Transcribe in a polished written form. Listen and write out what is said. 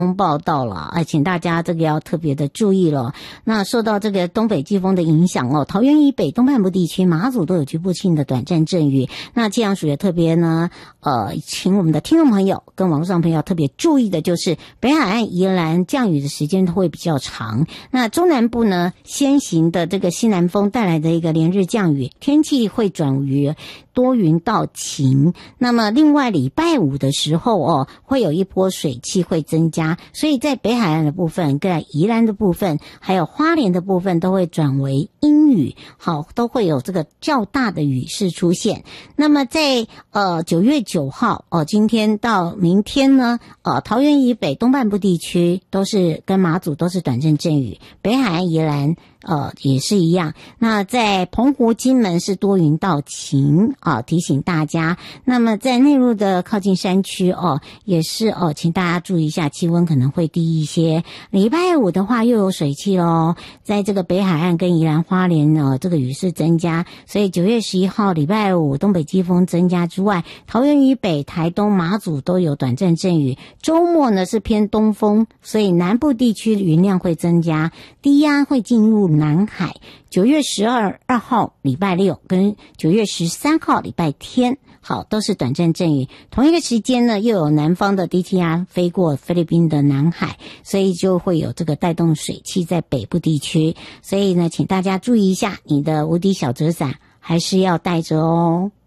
报道了，请大家这个要特别的注意了。那受到这个东北季风的影响哦，桃园以北东半部地区、马祖都有局部性的短暂阵雨。那气象署也特别呢，请我们的听众朋友跟网络上朋友特别注意的就是，北海岸宜兰降雨的时间会比较长。那中南部呢，先行的这个西南风带来的一个连日降雨，天气会转为多云到晴。那么另外礼拜五的时候会有一波水汽会增加，所以在北海岸的部分、跟宜兰的部分，还有花莲的部分都会转为阴雨，好，都会有这个较大的雨势出现。那么在9月9号今天到明天呢，桃园以北东半部地区都是跟马祖都是短暂阵雨，北海岸宜兰也是一样。那在澎湖、金门是多云到晴提醒大家。那么在内陆的靠近山区也是请大家注意一下，气温可能会低一些。礼拜五的话又有水汽咯，在这个北海岸跟宜兰花莲这个雨势增加，所以9月11号礼拜五东北季风增加之外，桃园以北、台东、马祖都有短暂阵雨。周末呢是偏东风，所以南部地区云量会增加，低压会进入南海。9月12号礼拜六跟9月13号礼拜天，好，都是短暂阵雨。同一个时间呢，又有南方的低气压飞过菲律宾的南海，所以就会有这个带动水汽在北部地区。所以呢，请大家注意一下，你的无敌小折伞还是要带着哦。